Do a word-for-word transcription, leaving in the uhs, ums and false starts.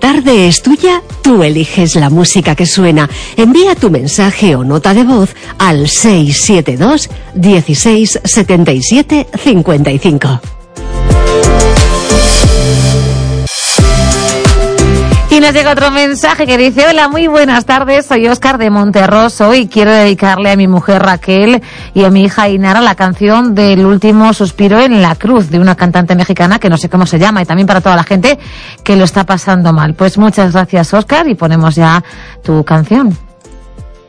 tarde es tuya, tú eliges la música que suena. Envía tu mensaje o nota de voz al seis siete dos, dieciséis, setenta y siete, cincuenta y cinco. Y nos llega otro mensaje que dice: hola, muy buenas tardes, soy Óscar de Monterroso y quiero dedicarle a mi mujer Raquel y a mi hija Inara la canción del último suspiro en la cruz, de una cantante mexicana que no sé cómo se llama, y también para toda la gente que lo está pasando mal. Pues muchas gracias, Óscar, y ponemos ya tu canción.